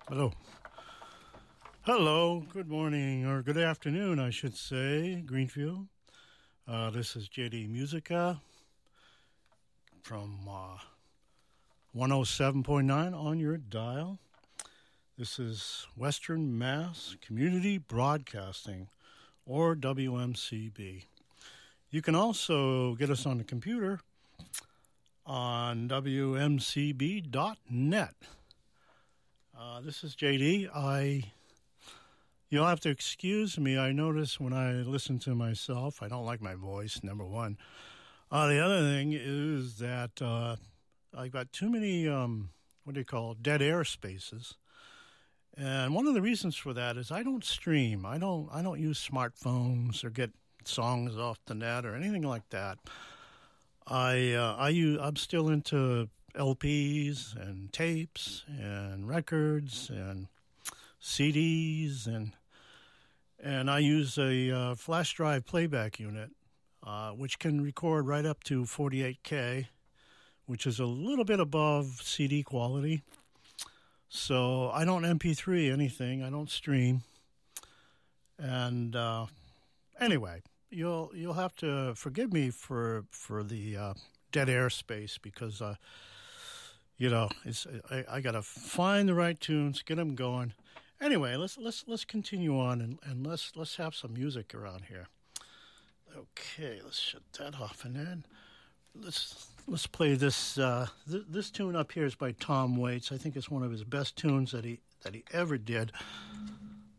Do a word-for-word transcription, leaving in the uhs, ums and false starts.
Hello. Hello. Good morning, or good afternoon, I should say, Greenfield. Uh, this is J D Musica from uh, one oh seven point nine on your dial. This is Western Mass Community Broadcasting, or W M C B. You can also get us on the computer on W M C B dot net. Uh, this is J D. I, you'll have to excuse me. I notice when I listen to myself, I don't like my voice, number one. Uh, the other thing is that uh, I've got too many, um, what do you call it, dead air spaces. And one of the reasons for that is I don't stream. I don't, I don't use smartphones or get songs off the net or anything like that. I, uh, I use, I'm still into L Ps and tapes and records and C Ds, and and I use a uh, flash drive playback unit, uh, which can record right up to forty-eight K, which is a little bit above C D quality. So I don't M P three anything. I don't stream. And uh, anyway, you'll you'll have to forgive me for for the uh, dead air space because. Uh, You know, it's, I, I got to find the right tunes, get them going. Anyway, let's let's let's continue on and, and let's let's have some music around here. Okay, let's shut that off, and then let's let's play this. Uh, th- this tune up here is by Tom Waits. I think it's one of his best tunes that he that he ever did.